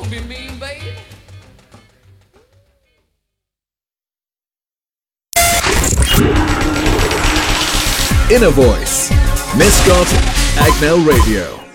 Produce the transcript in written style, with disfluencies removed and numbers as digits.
Don't be mean, baby. Inner Voice, Miscot, Agnell Radio.